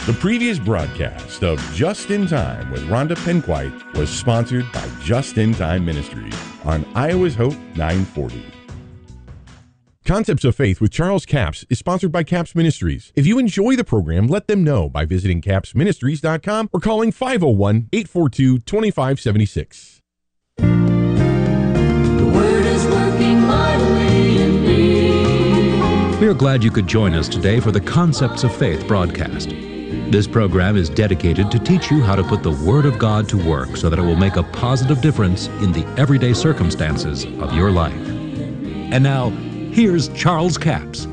The previous broadcast of Just in Time with Rhonda Penquite was sponsored by Just in Time Ministries on Iowa's Hope 940. Concepts of Faith with Charles Capps is sponsored by Capps Ministries. If you enjoy the program, let them know by visiting capsministries.com or calling 501-842-2576. The Word is working mightily in me. We are glad you could join us today for the Concepts of Faith broadcast. This program is dedicated to teach you how to put the Word of God to work so that it will make a positive difference in the everyday circumstances of your life. And now, here's Charles Capps.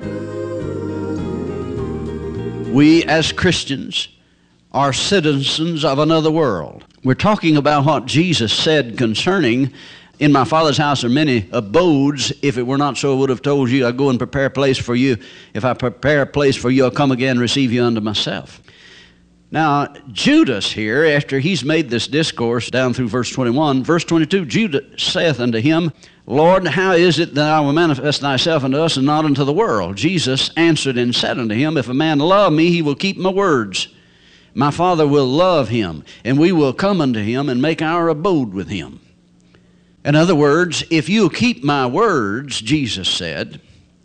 We as Christians are citizens of another world. We're talking about what Jesus said concerning, in my Father's house are many abodes. If it were not so, I would have told you, I go and prepare a place for you. If I prepare a place for you, I'll come again and receive you unto myself. Now, Judas here, after he's made this discourse down through verse 21, verse 22, Judas saith unto him, Lord, how is it that thou wilt manifest thyself unto us and not unto the world? Jesus answered and said unto him, If a man love me, he will keep my words. My Father will love him, and we will come unto him and make our abode with him. In other words, if you keep my words, Jesus said,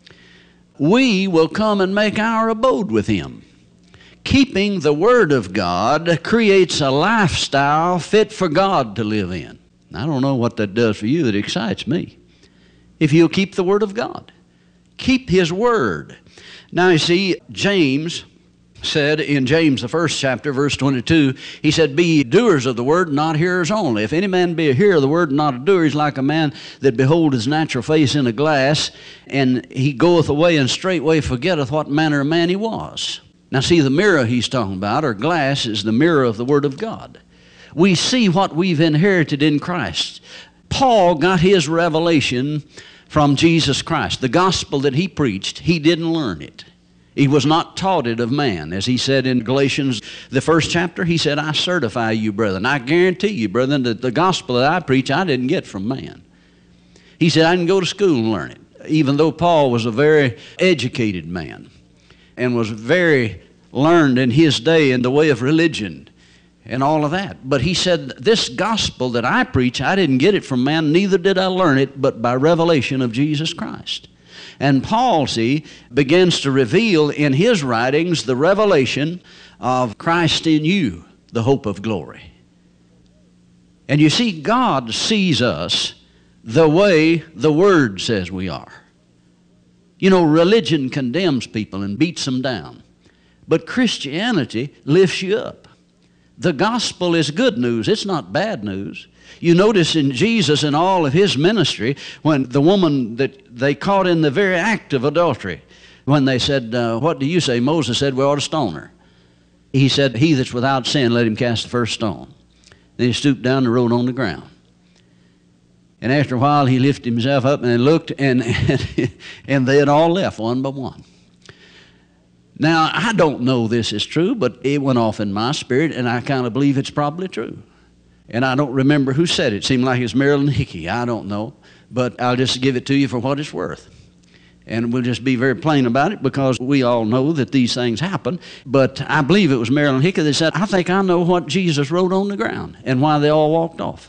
we will come and make our abode with him. Keeping the Word of God creates a lifestyle fit for God to live in. I don't know what that does for you. It excites me. If you'll keep the Word of God. Keep His Word. Now you see, James said in James, the first chapter, verse 22, he said, Be ye doers of the word, not hearers only. If any man be a hearer of the word, and not a doer, he's like a man that beholdeth his natural face in a glass, and he goeth away and straightway forgetteth what manner of man he was. Now see, the mirror he's talking about, or glass, is the mirror of the Word of God. We see what we've inherited in Christ. Paul got his revelation from Jesus Christ. The gospel that he preached, he didn't learn it. He was not taught it of man. As he said in Galatians, the first chapter, he said, I certify you, brethren. I guarantee you, brethren, that the gospel that I preach, I didn't get from man. He said, I didn't go to school and learn it, even though Paul was a very educated man and was very learned in his day in the way of religion and all of that. But he said, this gospel that I preach, I didn't get it from man, neither did I learn it, but by revelation of Jesus Christ. And Paul, see, begins to reveal in his writings the revelation of Christ in you, the hope of glory. And you see, God sees us the way the Word says we are. You know, religion condemns people and beats them down. But Christianity lifts you up. The gospel is good news. It's not bad news. You notice in Jesus and all of his ministry, when the woman that they caught in the very act of adultery, when they said, what do you say? Moses said, we ought to stone her. He said, he that's without sin, let him cast the first stone. Then he stooped down and wrote on the ground. And after a while, he lifted himself up and looked, and they had all left one by one. Now, I don't know this is true, but it went off in my spirit, and I kind of believe it's probably true. And I don't remember who said it. It seemed like it was Marilyn Hickey. I don't know. But I'll just give it to you for what it's worth. And we'll just be very plain about it because we all know that these things happen. But I believe it was Marilyn Hickey that said, I think I know what Jesus wrote on the ground and why they all walked off.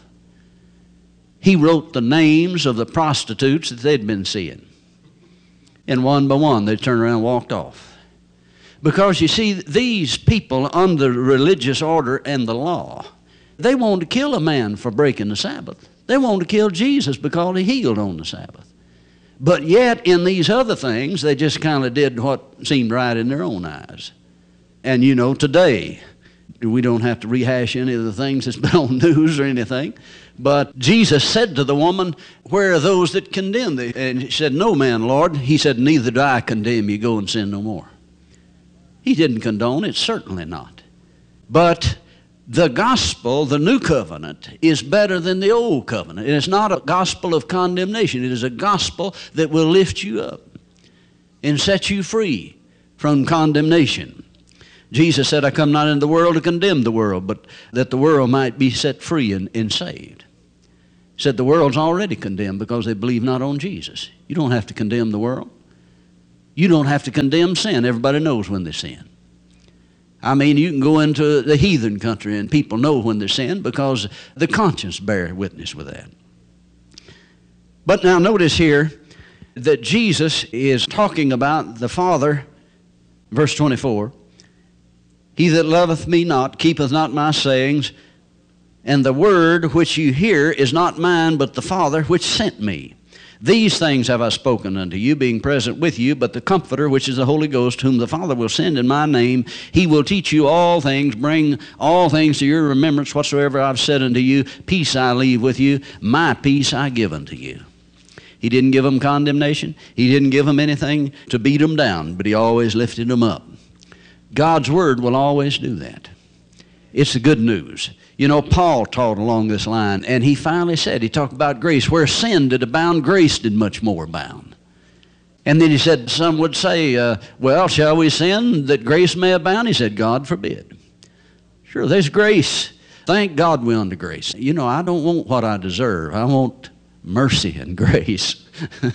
He wrote the names of the prostitutes that they'd been seeing. And one by one, they turned around and walked off. Because you see, these people under religious order and the law, they wanted to kill a man for breaking the Sabbath. They wanted to kill Jesus because he healed on the Sabbath. But yet, in these other things, they just kind of did what seemed right in their own eyes. And you know, today, we don't have to rehash any of the things that's been on news or anything. But Jesus said to the woman, where are those that condemn thee? And she said, no man, Lord. He said, neither do I condemn you. Go and sin no more. He didn't condone it, certainly not. But the gospel, the new covenant, is better than the old covenant. And it's not a gospel of condemnation. It is a gospel that will lift you up and set you free from condemnation. Jesus said, I come not into the world to condemn the world, but that the world might be set free and saved. He said the world's already condemned because they believe not on Jesus. You don't have to condemn the world. You don't have to condemn sin. Everybody knows when they sin. I mean, you can go into the heathen country and people know when they're sin because the conscience bears witness with that. But now notice here that Jesus is talking about the Father, verse 24. He that loveth me not keepeth not my sayings, and the word which you hear is not mine, but the Father which sent me. These things have I spoken unto you, being present with you, but the Comforter, which is the Holy Ghost, whom the Father will send in my name, he will teach you all things, bring all things to your remembrance, whatsoever I've said unto you. Peace I leave with you, my peace I give unto you. He didn't give them condemnation. He didn't give them anything to beat them down, but he always lifted them up. God's Word will always do that. It's the good news. You know, Paul taught along this line, and he finally said, he talked about grace. Where sin did abound, grace did much more abound. And then he said, some would say, well, shall we sin that grace may abound? He said, God forbid. Sure, there's grace. Thank God we're under grace. You know, I don't want what I deserve. I want mercy and grace.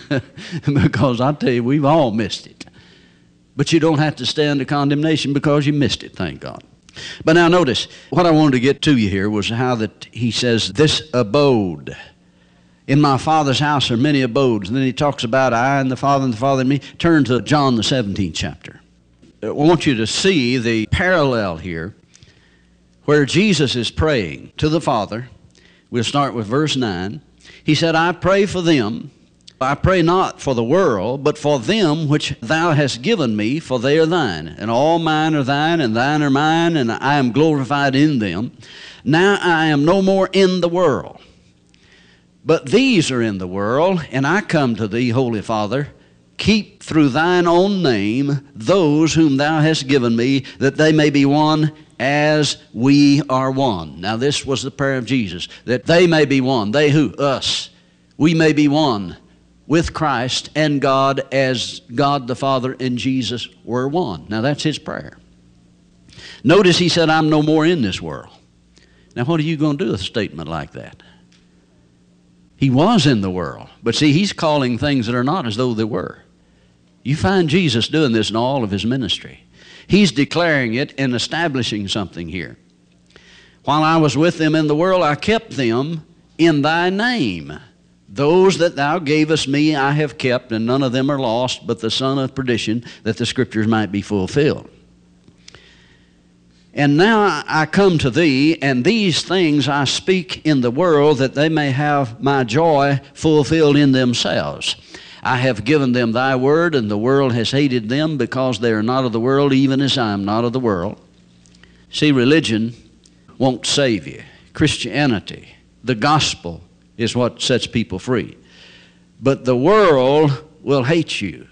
Because I tell you, we've all missed it. But you don't have to stay under condemnation because you missed it, thank God. But now notice, what I wanted to get to you here was how that he says, this abode. In my Father's house are many abodes. And then he talks about I and the Father in me. Turn to John the 17th chapter. I want you to see the parallel here where Jesus is praying to the Father. We'll start with verse 9. He said, I pray for them. I pray not for the world, but for them which thou hast given me, for they are thine. And all mine are thine, and thine are mine, and I am glorified in them. Now I am no more in the world, but these are in the world, and I come to thee, Holy Father. Keep through thine own name those whom thou hast given me, that they may be one as we are one. Now this was the prayer of Jesus, that they may be one. They who? Us. We may be one with Christ and God as God the Father and Jesus were one. Now that's his prayer. Notice he said, I'm no more in this world. Now what are you going to do with a statement like that? He was in the world. But see, he's calling things that are not as though they were. You find Jesus doing this in all of his ministry. He's declaring it and establishing something here. While I was with them in the world, I kept them in thy name. Those that thou gavest me I have kept, and none of them are lost, but the son of perdition, that the scriptures might be fulfilled. And now I come to thee, and these things I speak in the world, that they may have my joy fulfilled in themselves. I have given them thy word, and the world has hated them, because they are not of the world, even as I am not of the world. See, religion won't save you. Christianity, the gospel, is what sets people free. But the world will hate you.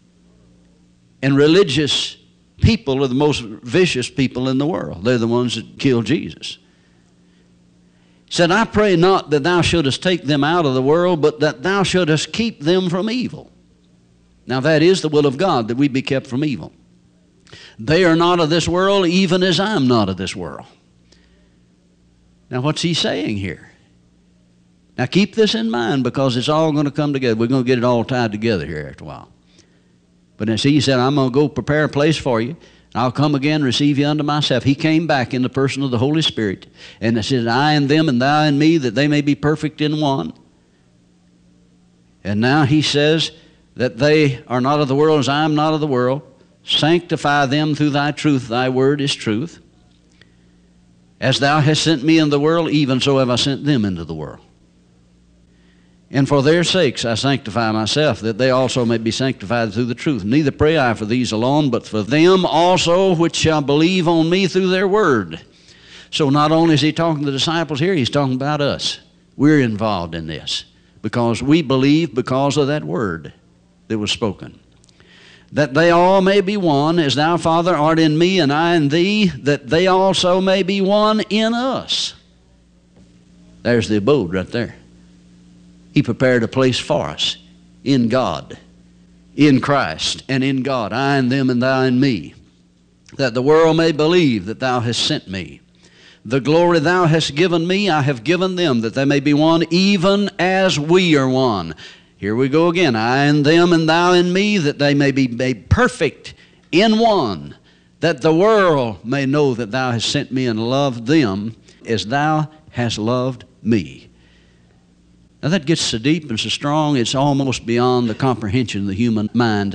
And religious people are the most vicious people in the world. They're the ones that killed Jesus. He said, I pray not that thou shouldest take them out of the world, but that thou shouldest keep them from evil. Now that is the will of God, that we be kept from evil. They are not of this world, even as I am not of this world. Now what's he saying here? Now keep this in mind, because it's all going to come together. We're going to get it all tied together here after a while. But then see, he said, I'm going to go prepare a place for you. I'll come again, receive you unto myself. He came back in the person of the Holy Spirit. And it said, I and them and thou and me, that they may be perfect in one. And now he says that they are not of the world as I am not of the world. Sanctify them through thy truth. Thy word is truth. As thou hast sent me in the world, even so have I sent them into the world. And for their sakes I sanctify myself, that they also may be sanctified through the truth. Neither pray I for these alone, but for them also which shall believe on me through their word. So not only is he talking to the disciples here, he's talking about us. We're involved in this because we believe because of that word that was spoken. That they all may be one, as thou, Father, art in me and I in thee, that they also may be one in us. There's the abode right there. He prepared a place for us in God, in Christ, and in God, I and them and thou and me, that the world may believe that thou hast sent me. The glory thou hast given me, I have given them, that they may be one, even as we are one. Here we go again, I and them and thou and me, that they may be made perfect in one, that the world may know that thou hast sent me and loved them as thou hast loved me. Now that gets so deep and so strong, it's almost beyond the comprehension of the human mind